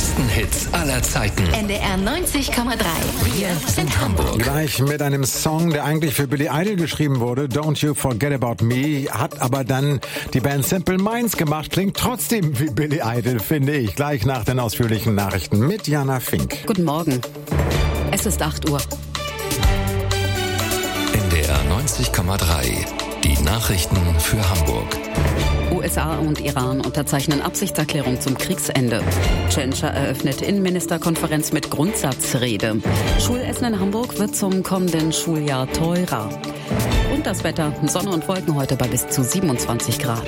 besten Hits aller Zeiten. NDR 90,3. Wir sind Hamburg. Gleich mit einem Song, der eigentlich für Billy Idol geschrieben wurde, Don't You Forget About Me, hat aber dann die Band Simple Minds gemacht. Klingt trotzdem wie Billy Idol, finde ich. Gleich nach den ausführlichen Nachrichten mit Jana Fink. Guten Morgen. Es ist 8 Uhr. NDR 90,3. Die Nachrichten für Hamburg. USA und Iran unterzeichnen Absichtserklärung zum Kriegsende. Tschentscher eröffnet Innenministerkonferenz mit Grundsatzrede. Schulessen in Hamburg wird zum kommenden Schuljahr teurer. Und das Wetter, Sonne und Wolken heute bei bis zu 27 Grad.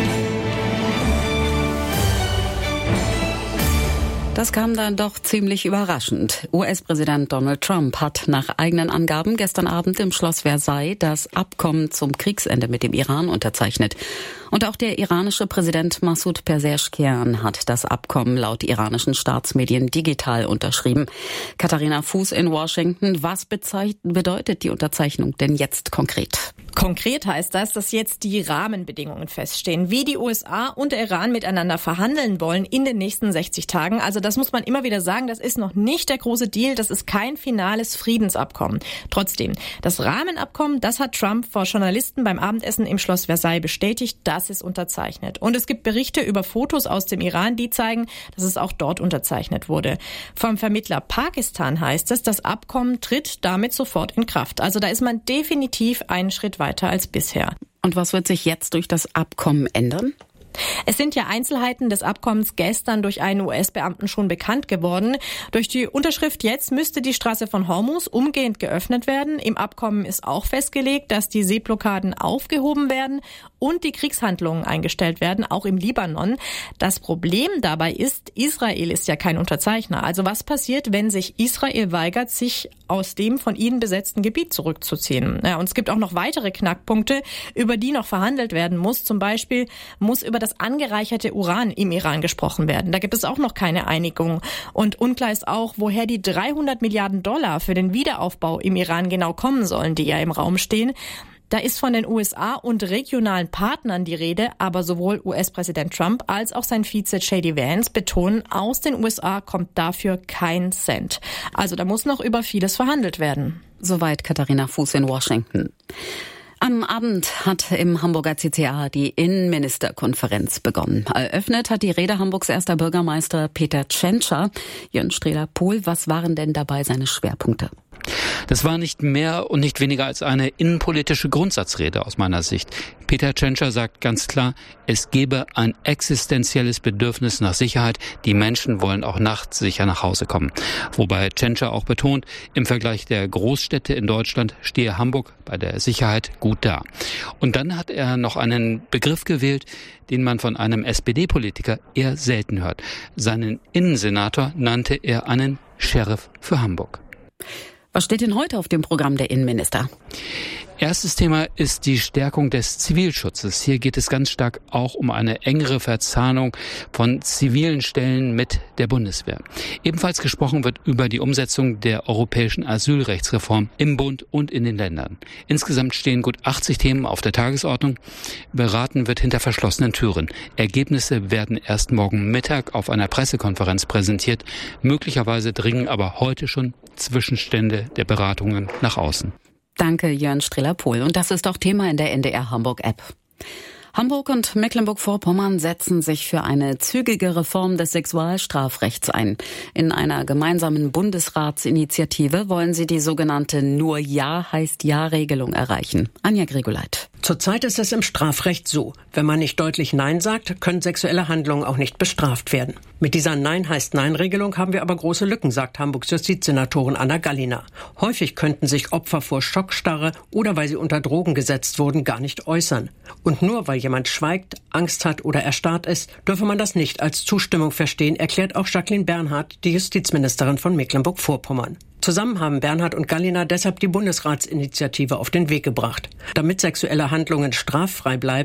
Das kam dann doch ziemlich überraschend. US-Präsident Donald Trump hat nach eigenen Angaben gestern Abend im Schloss Versailles das Abkommen zum Kriegsende mit dem Iran unterzeichnet. Und auch der iranische Präsident Masoud Pezeshkian hat das Abkommen laut iranischen Staatsmedien digital unterschrieben. Katharina Fuß in Washington, was bedeutet die Unterzeichnung denn jetzt konkret? Konkret heißt das, dass jetzt die Rahmenbedingungen feststehen, wie die USA und der Iran miteinander verhandeln wollen in den nächsten 60 Tagen. Also das muss man immer wieder sagen, das ist noch nicht der große Deal, das ist kein finales Friedensabkommen. Trotzdem, das Rahmenabkommen, das hat Trump vor Journalisten beim Abendessen im Schloss Versailles bestätigt, das ist unterzeichnet. Und es gibt Berichte über Fotos aus dem Iran, die zeigen, dass es auch dort unterzeichnet wurde. Vom Vermittler Pakistan heißt es, das Abkommen tritt damit sofort in Kraft. Also da ist man definitiv einen Schritt weiter als bisher. Und was wird sich jetzt durch das Abkommen ändern? Es sind ja Einzelheiten des Abkommens gestern durch einen US-Beamten schon bekannt geworden. Durch die Unterschrift jetzt müsste die Straße von Hormuz umgehend geöffnet werden. Im Abkommen ist auch festgelegt, dass die Seeblockaden aufgehoben werden und die Kriegshandlungen eingestellt werden, auch im Libanon. Das Problem dabei ist, Israel ist ja kein Unterzeichner. Also was passiert, wenn sich Israel weigert, sich aus dem von ihnen besetzten Gebiet zurückzuziehen? Ja, und es gibt auch noch weitere Knackpunkte, über die noch verhandelt werden muss. Zum Beispiel muss über das angereicherte Uran im Iran gesprochen werden. Da gibt es auch noch keine Einigung. Und unklar ist auch, woher die $300 Milliarden für den Wiederaufbau im Iran genau kommen sollen, die ja im Raum stehen. Da ist von den USA und regionalen Partnern die Rede, aber sowohl US-Präsident Trump als auch sein Vize J.D. Vance betonen, aus den USA kommt dafür kein Cent. Also da muss noch über vieles verhandelt werden. Soweit Katharina Fuß in Washington. Am Abend hat im Hamburger CCA die Innenministerkonferenz begonnen. Eröffnet hat die Rede Hamburgs erster Bürgermeister Peter Tschentscher. Jörn Strehler-Pohl, was waren denn dabei seine Schwerpunkte? Das war nicht mehr und nicht weniger als eine innenpolitische Grundsatzrede aus meiner Sicht. Peter Tschentscher sagt ganz klar, es gebe ein existenzielles Bedürfnis nach Sicherheit. Die Menschen wollen auch nachts sicher nach Hause kommen. Wobei Tschentscher auch betont, im Vergleich der Großstädte in Deutschland stehe Hamburg bei der Sicherheit gut da. Und dann hat er noch einen Begriff gewählt, den man von einem SPD-Politiker eher selten hört. Seinen Innensenator nannte er einen Sheriff für Hamburg. Was steht denn heute auf dem Programm der Innenminister? Erstes Thema ist die Stärkung des Zivilschutzes. Hier geht es ganz stark auch um eine engere Verzahnung von zivilen Stellen mit der Bundeswehr. Ebenfalls gesprochen wird über die Umsetzung der europäischen Asylrechtsreform im Bund und in den Ländern. Insgesamt stehen gut 80 Themen auf der Tagesordnung. Beraten wird hinter verschlossenen Türen. Ergebnisse werden erst morgen Mittag auf einer Pressekonferenz präsentiert. Möglicherweise dringen aber heute schon Zwischenstände der Beratungen nach außen. Danke, Jörn Strehler-Pohl. Und das ist auch Thema in der NDR Hamburg-App. Hamburg und Mecklenburg-Vorpommern setzen sich für eine zügige Reform des Sexualstrafrechts ein. In einer gemeinsamen Bundesratsinitiative wollen sie die sogenannte Nur Ja heißt Ja-Regelung erreichen. Anja Grigoleit. Zurzeit ist es im Strafrecht so, wenn man nicht deutlich Nein sagt, können sexuelle Handlungen auch nicht bestraft werden. Mit dieser Nein-heißt-Nein-Regelung haben wir aber große Lücken, sagt Hamburgs Justizsenatorin Anna Gallina. Häufig könnten sich Opfer vor Schockstarre oder weil sie unter Drogen gesetzt wurden, gar nicht äußern. Und nur weil jemand schweigt, Angst hat oder erstarrt ist, dürfe man das nicht als Zustimmung verstehen, erklärt auch Jacqueline Bernhard, die Justizministerin von Mecklenburg-Vorpommern. Zusammen haben Bernhard und Gallina deshalb die Bundesratsinitiative auf den Weg gebracht. Damit sexuelle Handlungen straffrei bleiben,